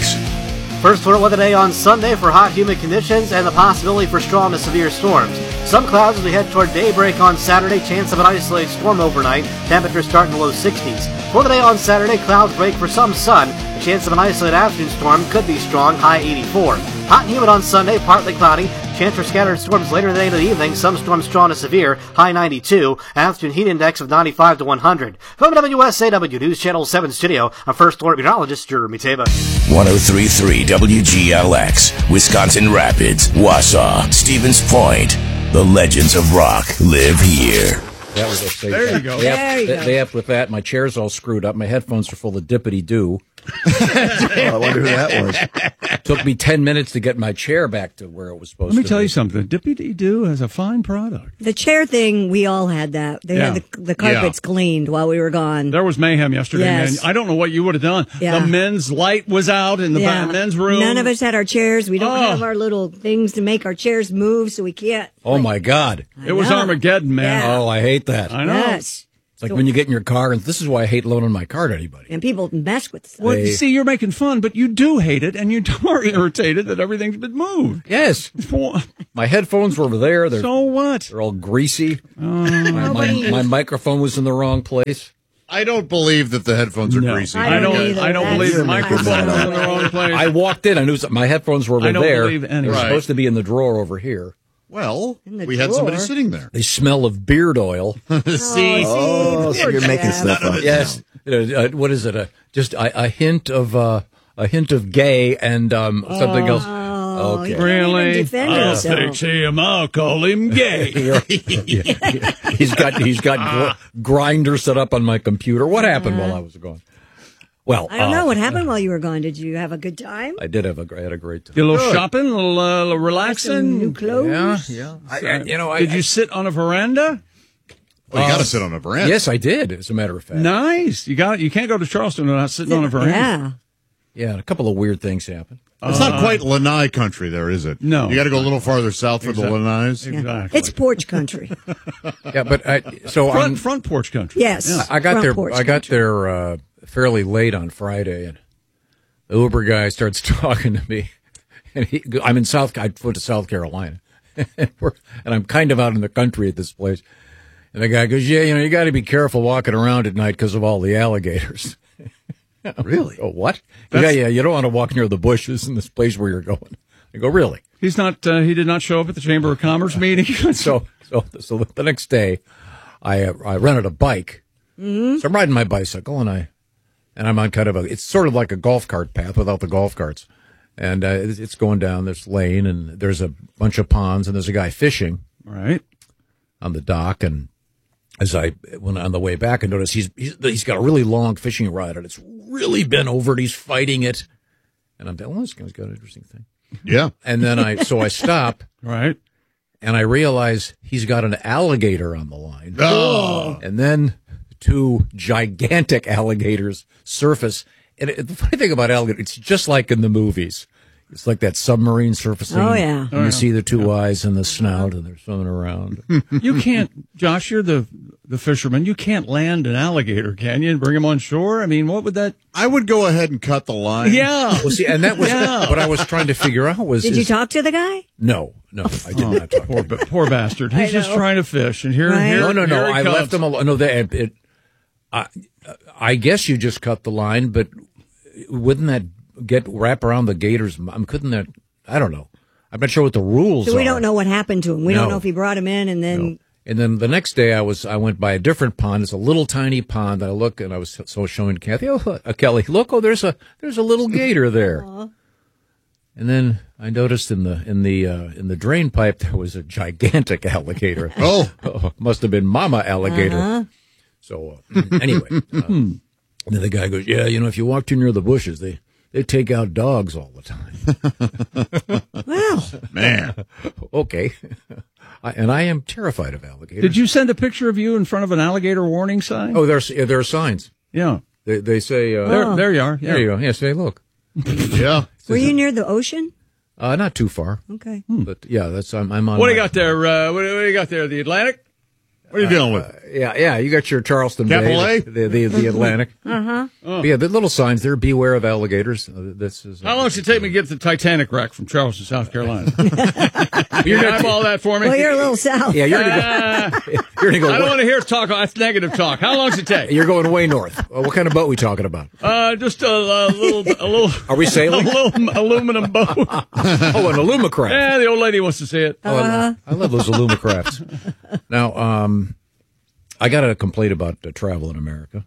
KMOX. First alert weather day on Sunday for hot, humid conditions and the possibility for strong to severe storms. Some clouds as we head toward daybreak on Saturday. Chance of an isolated storm overnight. Temperatures start in the low 60s. For the day on Saturday, clouds break for some sun. A chance of an isolated afternoon storm could be strong, high 84. Hot and humid on Sunday, partly cloudy. Chance for scattered storms later in the day into the evening. Some storms strong to severe, high 92. Afternoon heat index of 95 to 100. From WSAW News Channel 7 studio, I'm First Alert meteorologist Jeremy Teba. 103.3 WGLX, Wisconsin Rapids, Wausau, Stevens Point. The legends of rock live here. That was a safe. There you go. They have with that. My chair's all screwed up. My headphones are full of dippity-doo. I wonder who that was. Took me 10 minutes to get my chair back to where it was supposed to be. Let me tell you something. Dippity-doo has a fine product. The chair thing, we all had that. They had the carpets cleaned while we were gone. There was mayhem yesterday, Yes. man. I don't know what you would have done. Yeah. The men's light was out in the men's room. None of us had our chairs. We don't have our little things to make our chairs move, so we can't. Oh, my God. It was Armageddon, man. Yeah. Oh, I hate that. I know. Yes. It's like when you get in your car, and this is why I hate loaning my car to anybody. And people mess with stuff. Well, you see, you're making fun, but you do hate it, and you are irritated that everything's been moved. Yes. My headphones were over there. So what? They're all greasy. My microphone was in the wrong place. I don't believe that the headphones are greasy. I don't either. I don't believe the microphone was in the wrong place. I walked in. I knew my headphones were over I don't there. believe any They were of it. supposed to be in the drawer over here. Well, the we had somebody drawer. sitting there. They smell of beard oil. See? Oh, so you're making stuff up. Yes. What is it? Just a hint of gay and something else. Okay. you can't Really? even defend I'll yourself. fix him. I'll call him gay. He's got Grinder set up on my computer. What happened while I was gone? Well, I don't know what happened while you were gone. Did you have a good time? I did I had a great time. Did a little shopping, a little relaxing. Some new clothes? Yeah. Did you sit on a veranda? Well, you got to sit on a veranda. Yes, I did. As a matter of fact. Nice. You can't go to Charleston without sitting on a veranda. Yeah. Yeah, a couple of weird things happened. It's not quite Lanai country there, is it? No. You got to go a little farther south for the Lanais. Exactly. It's porch country. Yeah, but front porch country. Yes. I got front there. porch I got country. there fairly late on Friday, and the Uber guy starts talking to me. And I went to South Carolina, and I'm kind of out in the country at this place. And the guy goes, "Yeah, you got to be careful walking around at night because of all the alligators." Really? Oh, what? Yeah, you don't want to walk near the bushes in this place where you're going. I go, really? He's not. He did not show up at the Chamber of Commerce meeting. So the next day, I rented a bike. Mm-hmm. So I'm riding my bicycle, and I'm on kind of it's sort of like a golf cart path without the golf carts, and it's going down this lane, and there's a bunch of ponds, and there's a guy fishing Right. on the dock, and as I went on the way back, I noticed he's got a really long fishing rod, and it's really bent over, and he's fighting it, and I'm thinking, well, this guy's got an interesting thing. Yeah. And then I stop, Right. and I realize he's got an alligator on the line. Oh. And then two gigantic alligators surface. And the funny thing about alligator, it's just like in the movies. It's like that submarine surfacing. Oh, yeah. And you see the two eyes and the snout, and they're swimming around. You can't, Josh. You're the fisherman. You can't land an alligator, can you? And bring him on shore. I mean, what would that? I would go ahead and cut the line. Yeah. Well, see, and that was what I was trying to figure out was. Did you talk to the guy? No, I did not talk to him. Poor bastard. He's just trying to fish, and here, Right. here, No. here he I comes. left him alone. No, I guess you just cut the line, but wouldn't that wrap around the gators? Couldn't that? I don't know. I'm not sure what the rules are. So we don't know what happened to him. We No. don't know if he brought him in and then. No. And then the next day, I went by a different pond. It's a little tiny pond. I look, and I was showing Kathy, Kelly, look, there's a little gator there. Aww. And then I noticed in the drain pipe there was a gigantic alligator. Must have been Mama alligator. Uh-huh. So anyway, and then the guy goes, yeah, if you walk too near the bushes, they take out dogs all the time. Wow. Man. Okay. And I am terrified of alligators. Did you send a picture of you in front of an alligator warning sign? Oh, there are signs. Yeah. They say, There you are. Yeah. there you go. Yes, hey, look. Yeah. Were you near the ocean? Not too far. Okay. But yeah, I'm on. What do you got there? What do you got there? The Atlantic? What are you dealing with? Yeah. You got your Charleston Capital Bay, A? the Atlantic. Yeah, the little signs there. Beware of alligators. This is. How long does it take me to get the Titanic wreck from Charleston, South Carolina? You can eyeball that for me? Well, you're a little south. Yeah, you're gonna go. I don't want to hear talk. That's negative talk. How long does it take? You're going way north. What kind of boat are we talking about? Just a little. Are we sailing? A little aluminum boat. Oh, an Alumacraft. Yeah, the old lady wants to see it. I love those Alumacrafts. Now, I got a complaint about travel in America.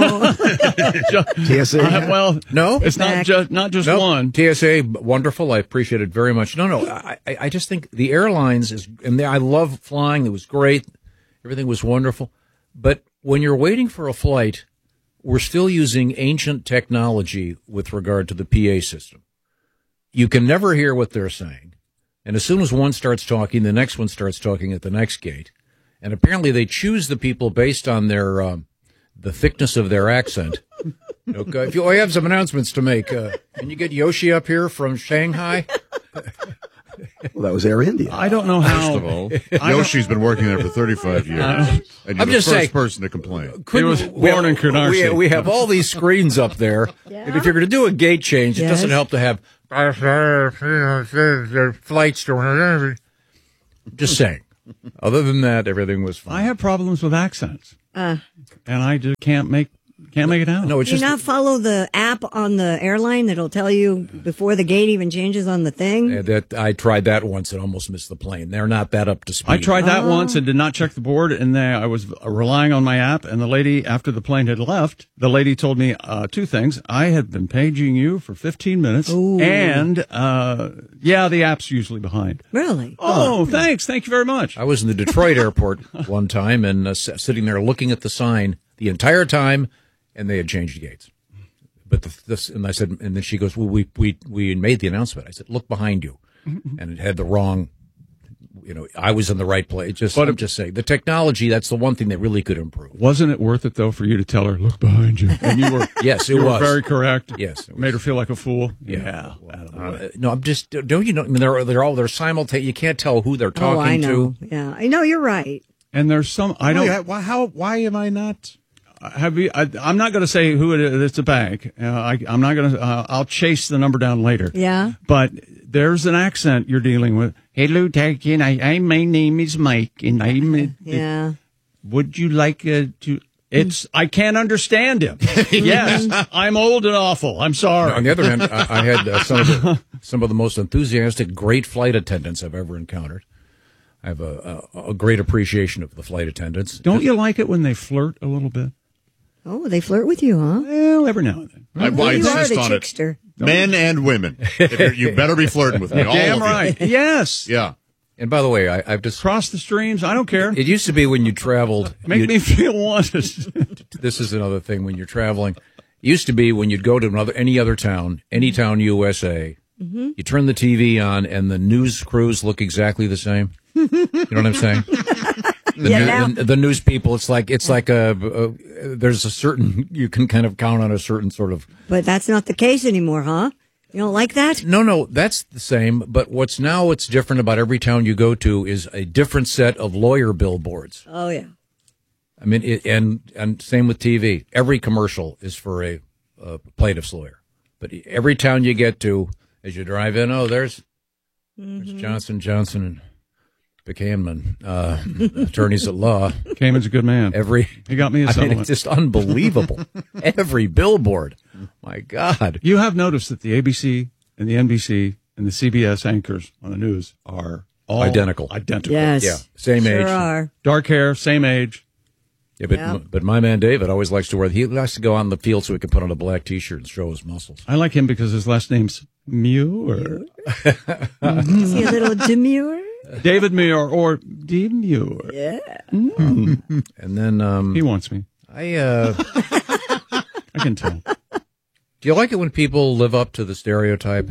TSA. Well, No, it's not just Nope. one. TSA, wonderful. I appreciate it very much. No. I just think the airlines I love flying. It was great. Everything was wonderful. But when you're waiting for a flight, we're still using ancient technology with regard to the PA system. You can never hear what they're saying. And as soon as one starts talking, the next one starts talking at the next gate. And apparently they choose the people based on their the thickness of their accent. Okay, if you have some announcements to make, can you get Yoshi up here from Shanghai? Well, that was Air India. I don't know how. First of all, Yoshi's been working there for 35 years. And you're I'm the just first saying- person to complain. He was born in Canarsie. We have all these screens up there. And if you're going to do a gate change, it doesn't help to have flights to. Just saying. Other than that, everything was fine. I have problems with accents, and I just can't make it out. No, it's Do you just not follow the app on the airline that'll tell you before the gate even changes on the thing? that I tried that once and almost missed the plane. They're not that up to speed. I tried that once and did not check the board, and then I was relying on my app. And the lady, after the plane had left, the lady told me two things: I had been paging you for 15 minutes, and the app's usually behind. Really? Oh, thanks, thank you very much. I was in the Detroit airport one time and sitting there looking at the sign the entire time, and they had changed gates. But and I said, and then she goes, "Well, we made the announcement." I said, "Look behind you," and it had the wrong. I was in the right place. I'm just saying, the technology. That's the one thing that really could improve. Wasn't it worth it though for you to tell her, "Look behind you"? And you were Yes, it you was were very correct. Yes, it was. Made her feel like a fool. Yeah. No, I'm just. Don't you know? I mean, they're simultaneous. You can't tell who they're talking I know. to. Yeah, I know. You're right. And there's some I don't. Why am I not? Have you? I'm not going to say who it is. It's a bank. I'm not going to. I'll chase the number down later. Yeah. But there's an accent you're dealing with. Hello, Takin. My name is Mike, and I'm. Yeah. Would you like to? I can't understand him. Yes, I'm old and awful. I'm sorry. On the other hand, I had some of the most enthusiastic, great flight attendants I've ever encountered. I have a great appreciation of the flight attendants. Don't you like it when they flirt a little bit? Oh, they flirt with you, huh? Well, every now and then. I you are insist the on trickster. it. Men and women. You better be flirting with me. All Damn of you. right. Yes. Yeah. And by the way, I've just Cross the streams. I don't care. It used to be when you traveled. Make me feel wanted. This is another thing when you're traveling. It used to be when you'd go to any other town, any town USA. You turn the TV on, and the news crews look exactly the same. You know what I'm saying? The news people, it's like there's a certain, you can kind of count on a certain sort of. But that's not the case anymore, huh? You don't like that? No, that's the same. But what's different about every town you go to is a different set of lawyer billboards. Oh, yeah. I mean, and same with TV. Every commercial is for a plaintiff's lawyer. But every town you get to, as you drive in, there's Johnson and Buchanan, attorneys at law. Cayman's a good man. He got me a settlement. It's just unbelievable. Every billboard. My God. You have noticed that the ABC and the NBC and the CBS anchors on the news are all Identical. Yes. Yeah. Same sure age. Are. Dark hair, same age. Yeah, but my man David always likes to he likes to go on the field so he can put on a black T-shirt and show his muscles. I like him because his last name's Muir. Is he a little demure? David Muir or Demure. Yeah. And then He wants me. I can tell. Do you like it when people live up to the stereotype?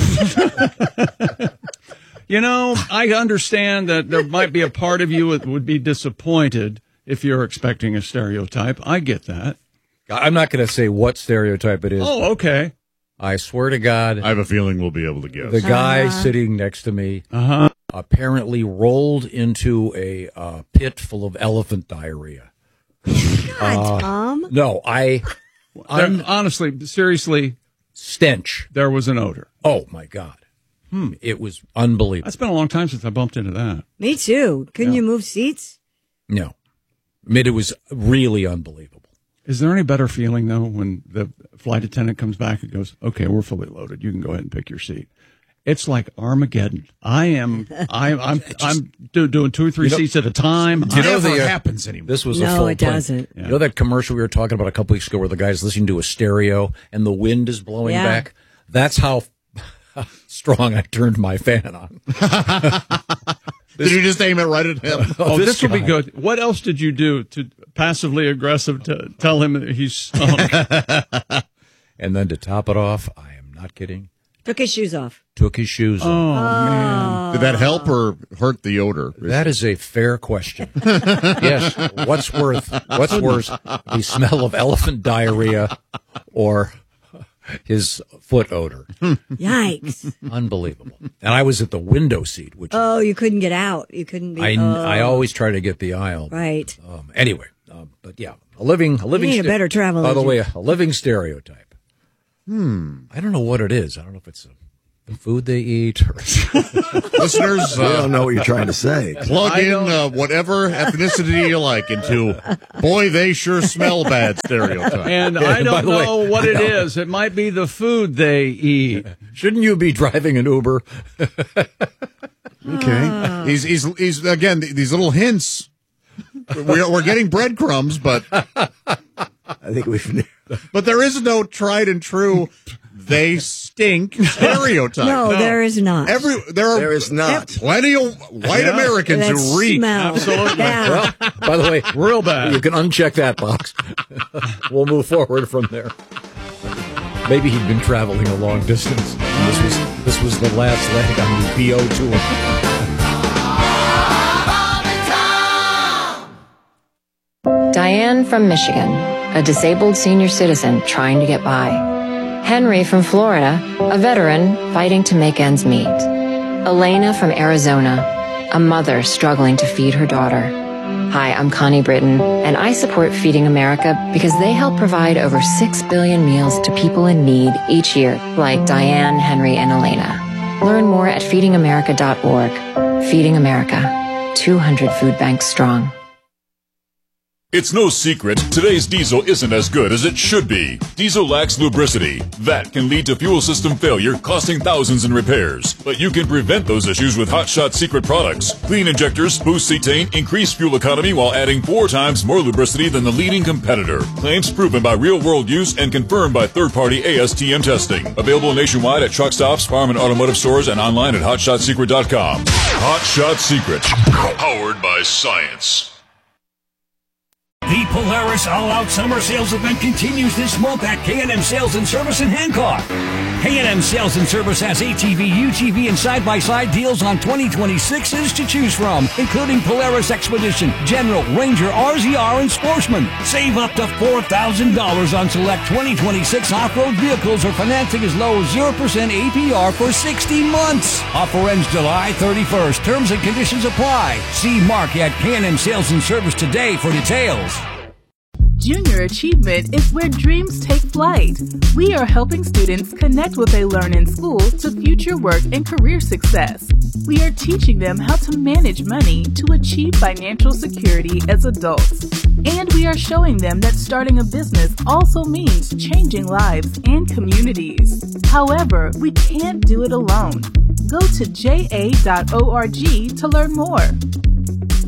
I understand that there might be a part of you that would be disappointed if you're expecting a stereotype. I get that. I'm not going to say what stereotype it is. Oh, okay. I swear to God, I have a feeling we'll be able to guess. the guy sitting next to me apparently rolled into a pit full of elephant diarrhea. God, Tom. No, Honestly, seriously, stench. there was an odor. Oh, my God. It was unbelievable. It's been a long time since I bumped into that. Me too. Couldn't you move seats? No. I mean, it was really unbelievable. Is there any better feeling, though, when the flight attendant comes back and goes, okay, we're fully loaded. You can go ahead and pick your seat. It's like Armageddon. I'm doing 2 or 3 seats at a time. It never happens anymore. This was a No, full it plane. doesn't. You know that commercial we were talking about a couple weeks ago where the guy's listening to a stereo and the wind is blowing Yeah. back? That's how strong I turned my fan on. Did you just aim it right at him? Oh, this will be guy. good. What else did you do to passively aggressive to tell him that he's stunk? And then to top it off, I am not kidding, Took his shoes off. took his shoes off. Did that help or hurt the odor? That is a fair question. Yes. What's worse, the smell of elephant diarrhea or his foot odor? Yikes. Unbelievable. And I was at the window seat, which Oh, you couldn't get out. You couldn't be. I always try to get the aisle. Right. Anyway, but yeah, a living. You need a better travel By the agent. way, a living stereotype. I don't know what it is. I don't know if it's the food they eat or Listeners, I don't know what you're trying to say. plug in whatever ethnicity you like into, boy, they sure smell bad stereotype. And I by don't the way, know what it is. It might be the food they eat. shouldn't you be driving an Uber? Okay. He's again, these little hints. We're getting breadcrumbs, but I think we've. there is no tried and true they stink stereotype. No, there is not. There is not. Plenty of white Americans That who reek. smell. Absolutely. Yeah. Well, by the way, Real bad. you can uncheck that box. We'll move forward from there. Maybe he'd been traveling a long distance. And this was the last leg on the BO tour. Diane from Michigan, a disabled senior citizen trying to get by. Henry from Florida, a veteran fighting to make ends meet. Elena from Arizona, a mother struggling to feed her daughter. Hi, I'm Connie Britton, and I support Feeding America because they help provide over 6 billion meals to people in need each year, like Diane, Henry, and Elena. Learn more at feedingamerica.org. Feeding America, 200 food banks strong. It's no secret, today's diesel isn't as good as it should be. Diesel lacks lubricity. That can lead to fuel system failure, costing thousands in repairs. But you can prevent those issues with Hot Shot Secret products. Clean injectors, boost cetane, increase fuel economy while adding 4 times more lubricity than the leading competitor. Claims proven by real-world use and confirmed by third-party ASTM testing. Available nationwide at truck stops, farm and automotive stores, and online at HotShotSecret.com. Hot Shot Secret. Powered by science. The Polaris All-Out Summer Sales Event continues this month at K&M Sales and Service in Hancock. K&M Sales and Service has ATV, UTV, and side-by-side deals on 2026s to choose from, including Polaris Expedition, General, Ranger, RZR, and Sportsman. Save up to $4,000 on select 2026 off-road vehicles or financing as low as 0% APR for 60 months. Offer ends July 31st. Terms and conditions apply. See Mark at K&M Sales and Service today for details. Junior Achievement is where dreams take flight. We are helping students connect what they learn in school to future work and career success. We are teaching them how to manage money to achieve financial security as adults. And we are showing them that starting a business also means changing lives and communities. However, we can't do it alone. Go to ja.org to learn more.